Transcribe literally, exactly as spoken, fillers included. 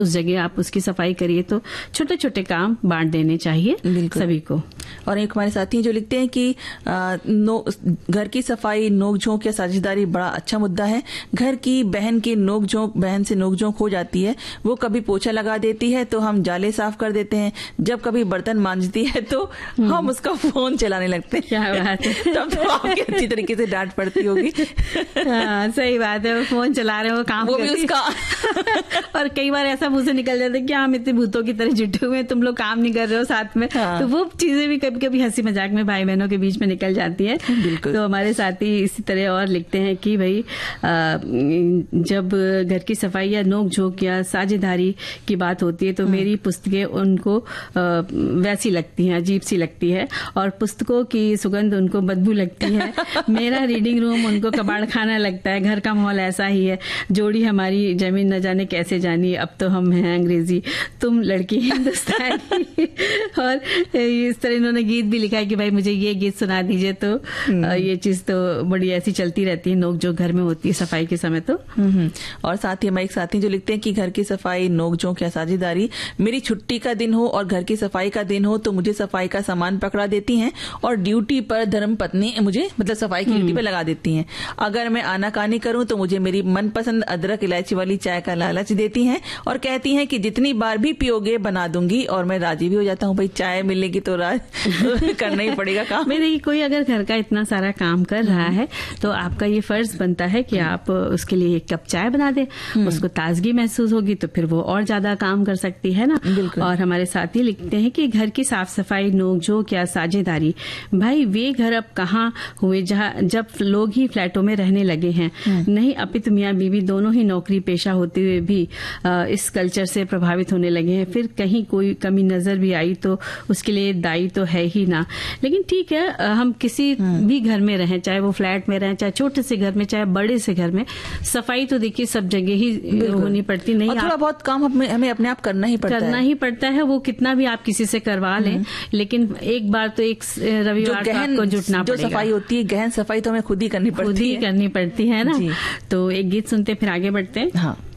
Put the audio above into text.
उस जगह आप उसकी सफाई करिए। तो छोटे छोटे काम बांट देने चाहिए सभी को। और एक हमारे साथी हैं जो लिखते हैं कि आ, नो, घर की सफाई नोक झोंक या साझेदारी बड़ा अच्छा मुद्दा है। घर की बहन की नोक झोंक बहन से नोक झोंक हो जाती है, वो कभी पोछा लगा देती है तो हम जाले साफ कर देते हैं, जब कभी बर्तन मांजती है तो हम उसका फोन चलाने लगते हैं। क्या बात है। तब तो आपकी अच्छी तरीके से डांट पड़ती होगी। हाँ, सही बात है, वो फोन चला रहे हो काम वो भी उसका। और कई बार ऐसा मुंह से निकल जाता है कि हम इतने भूतों की तरह जुटे हुए हैं, तुम लोग काम नहीं कर रहे हो साथ में। हाँ। तो वो चीजें भी कभी कभी हंसी मजाक में भाई बहनों के बीच में निकल जाती है। तो हमारे साथी इसी तरह और लिखते हैं कि भाई जब घर की सफाई या नोक झोंक या साझेदारी की बात होती है तो मेरी पुस्तकें उनको वैसी लगती हैं, अजीब सी लगती है, और पुस्तकों की सुगंध उनको बदबू लगती है। मेरा रीडिंग रूम उनको कबाड़ खाना लगता है। घर का माहौल ऐसा ही है। जोड़ी हमारी जमीन न जाने कैसे जानी, अब तो हम हैं अंग्रेजी, तुम लड़की हिंदुस्तानी। और इस तरह इन्होंने गीत भी लिखा है कि भाई मुझे ये गीत सुना दीजिए। तो ये चीज तो बड़ी ऐसी चलती रहती है, नोक झोंक घर में होती है सफाई के समय। तो और साथ ही हमारे एक साथी जो लिखते हैं कि घर की सफाई नोक झोंक या साझेदारी, मेरी छुट्टी का दिन हो और घर की सफाई का दिन हो तो मुझे सफाई का सामान पकड़ा देती हैं और ड्यूटी पर धर्म पत्नी मुझे मतलब सफाई की ड्यूटी पर लगा देती हैं। अगर मैं आनाकानी करूं तो मुझे मेरी मनपसंद अदरक इलायची वाली चाय का लालच देती हैं और कहती हैं कि जितनी बार भी पियोगे बना दूंगी, और मैं राजी भी हो जाता हूं। भाई चाय मिलेगी तो राज करना ही पड़ेगा काम। मैं देखिए, कोई अगर घर का इतना सारा काम कर रहा है तो आपका ये फर्ज बनता है कि आप उसके लिए एक कप चाय बना दें, उसको ताजगी महसूस होगी तो फिर वो और ज्यादा काम कर सकती है ना। और हमारे साथी लिखते हैं कि घर की साफ सफाई नोक झोंक या साझेदारी, भाई वे घर अब कहाँ हुए जहाँ जब लोग ही फ्लैटों में रहने लगे हैं। नहीं, अपितु मियाँ बीवी दोनों ही नौकरी पेशा होते हुए भी इस कल्चर से प्रभावित होने लगे हैं। फिर कहीं कोई कमी नजर भी आई तो उसके लिए दायी तो है ही ना। लेकिन ठीक है, हम किसी भी घर में रहें, चाहे वो फ्लैट में रहें, चाहे छोटे से घर में, चाहे बड़े से घर में, सफाई तो देखिए सब जगह ही होनी पड़ती। नहीं, थोड़ा बहुत काम हमें हमें अपने आप करना ही पड़ता करना है। ही पड़ता है। वो कितना भी आप किसी से करवा लें, लेकिन एक बार तो एक रविवार को आपको जुटना पड़ेगा। जो सफाई होती है, गहन सफाई तो हमें खुद ही करनी पड़ती है, खुद ही करनी पड़ती है ना। तो एक गीत सुनते फिर आगे बढ़ते हैं। हाँ।